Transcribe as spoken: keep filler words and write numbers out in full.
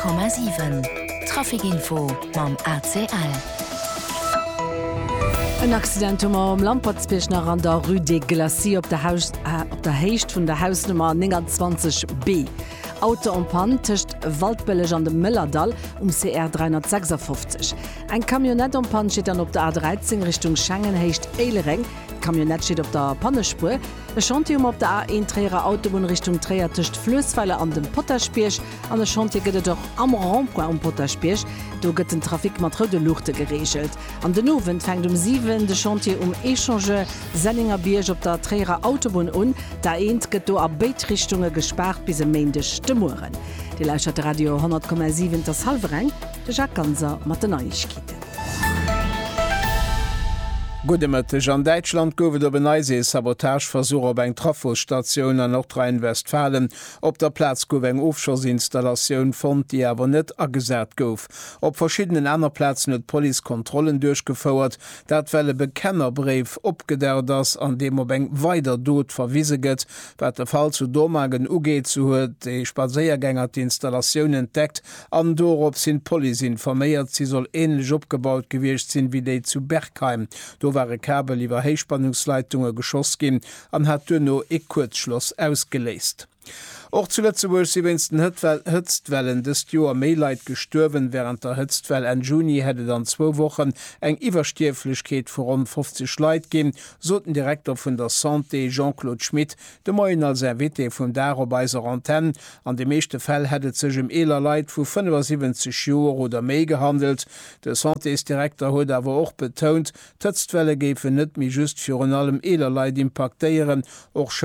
Komma sieben Trafikinfo mam A C L. Ein Accident am Lampertspechner an der Rue des Glaciers op der Haus, äh, op der Heicht vun der Hausnummer neunundzwanzig B. Auto am Pan tischcht Waldbëllech an dem Müllerdal um C R dreihundertsechsundfünfzig. Ein Kamionett am Pan steht dann op der A dreizehn Richtung Schengen heicht Eilereng. Kamionett steht op der Pannespur. E Chantium op der A eins Träger Autobahn Richtung Träger tischcht Flößweiler an dem Potterspierch. An der Chantier gëtt doch am Rondpoint um Potterspierch. Do gëtt den Trafik mat de Luchte geregelt. An den Owen fängt um sieben de Chantier um Echange Senninger Bierg op der Träger Autobahn un. Da eend gëtt do a Beitrichtunge gespart bis se Mende Stimmuren. Die Leichert Radio hundert Komma sieben das Halvereng, de Jacques Ganser mat den Neuigkeiten. Gudemëtteg an Deitschland goufet der beneise Sabotageversuch op eng Trafostationun an Nordrhein-Westfalen. Op der Platz gouf eng Offshoreinstallationun fand, die awer net agesät gouf. Op verschiedenen aner Plätzen et Polikontrollen durchgefauerert, dat welle Bekennerbrief opgedert ass an dem op eng weider dot verwiese gëtt, wat der Fall zu Domagen ugeet zu huet, déi Spaséiergänger d'Installationun entdeckt, an dorop sinn Poli informéiert, sie soll ähnlich opgebaut gewircht sinn wie déi zu Bergheim. Do waren Kabel iwwer Heichspannungsleitungen geschoss gin, an hat Dünno e Kurzschloss ausgelesst. Auch zuletzt wohl sie wenigsten Hütztwellen des Joer Meileit gestürwen, während der Hütztwell en Juni hätte dann zwei Wochen eng Iwerstieflichkeit vor rund fünfzig Leid gehen, so den Direktor von der Santé Jean-Claude Schmidt, de Moin als R W T von Darobeiser Antenne. An dem meeste Fall hätte sich im Eler Leid vu fünfundsiebzig Joer oder mehr gehandelt. Der Santés-Direktor hat aber auch betont, Hütztwelle gefe nicht mehr just für allem Eler Leid impactieren, auch